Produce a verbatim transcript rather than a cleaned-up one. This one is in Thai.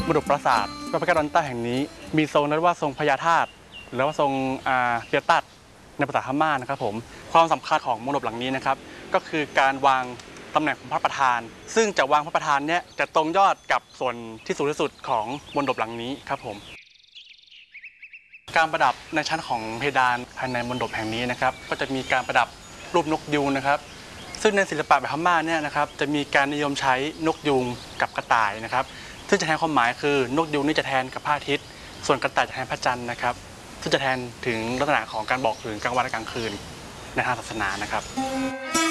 มณฑปราสาทพระแก้วดอนใต้แห่งนี้มีทรงนั้นว่าทรงพญาธาตุหรือว่าทรงเปียตัดในภาษาพม่านะครับผมความสำคัญของมณฑปหลังนี้นะครับก็คือการวางตำแหน่งของพระประธานซึ่งจะวางพระประธานเนี่ยจะตรงยอดกับส่วนที่สูงที่สุดของมณฑปหลังนี้ครับผมการประดับในชั้นของเพดานภายในมณฑปแห่งนี้นะครับก็จะมีการประดับรูปนกยูงนะครับซึ่งในศิลปะแบบพม่าเนี่ยนะครับจะมีการนิยมใช้นกยูงกับกระต่ายนะครับซึ่งจะแทนความหมายคือนกยูงนี่จะแทนกับพระอาทิตย์ส่วนกระต่ายจะแทนพระจันทร์นะครับซึ่งจะแทนถึงลักษณะของการบอกถึงกลางวันและกลางคืนในทางศาสนานะครับ